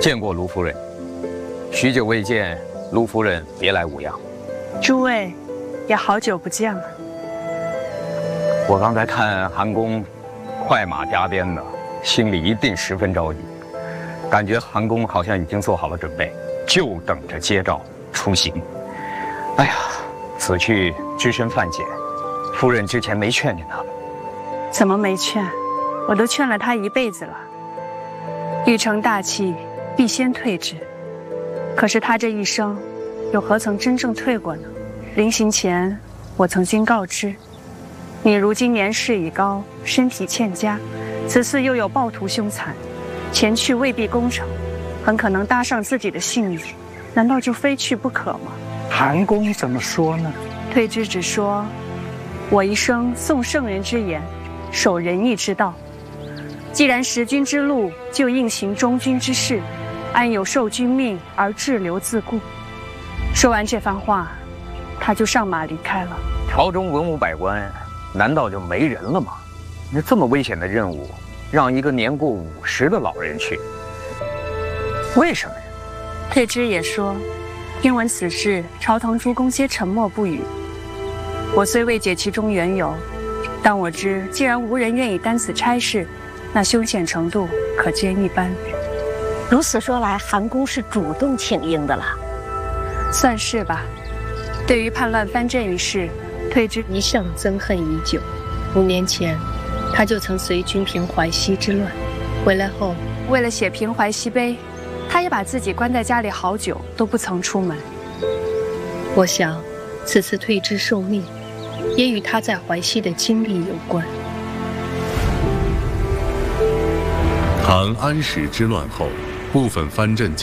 见过卢夫人，许久未见，卢夫人别来无恙。 诸位，也好久不见了。 我刚才看韩公快马加鞭的，心里一定十分着急，感觉韩公好像已经做好了准备，就等着接诏出行。哎呀，此去只身犯险，夫人之前没劝他们。 怎么没劝？我都劝了他一辈子了。欲成大器，必先退之。可是他这一生，又何曾真正退过呢？临行前，我曾经告知，你如今年事已高，身体欠佳，此次又有暴徒凶残，前去未必攻城，很可能搭上自己的性命，难道就非去不可吗？ 韩公怎么说呢？ 退之只说，我一生诵圣人之言，守仁义之道。既然识君之路，就应行忠君之事，安有受君命而滞留自顾？说完这番话，他就上马离开了。 朝中文武百官，难道就没人了吗？那这么危险的任务，让一个年过50的老人去，为什么呀？ 退之也说，听闻此事，朝堂诸公皆沉默不语。我虽未解其中缘由，但我知，既然无人愿意担此差事，那凶险程度可见一斑。 如此说来，韩公是主动请缨的了， 算是吧。对于叛乱藩镇一事，退之一向憎恨已久。5年前，他就曾随军平淮西之乱，回来后， 为了写平淮西碑，他也把自己关在家里好久，都不曾出门。 我想，此次退之受命，也与他在淮西的经历有关。 唐安史之乱后，部分藩镇